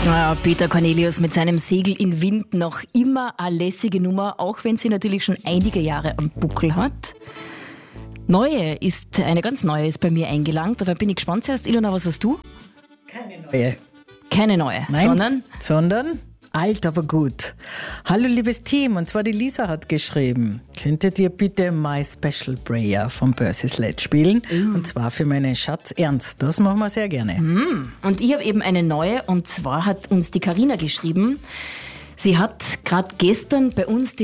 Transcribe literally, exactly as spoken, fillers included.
Ja, Peter Cornelius mit seinem Segel in Wind noch immer eine lässige Nummer, auch wenn sie natürlich schon einige Jahre am Buckel hat. Neue ist, eine ganz neue ist bei mir eingelangt, aber bin ich gespannt zuerst. Ilona, was hast du? Keine neue. Keine neue, Nein, sondern? Sondern alt, aber gut. Hallo liebes Team, und zwar die Lisa hat geschrieben, könntet ihr bitte My Special Prayer von Percy Sledge spielen? Uh. Und zwar für meine Schatz Ernst. Das machen wir sehr gerne. Mm. Und ich habe eben eine neue, und zwar hat uns die Carina geschrieben. Sie hat gerade gestern bei uns die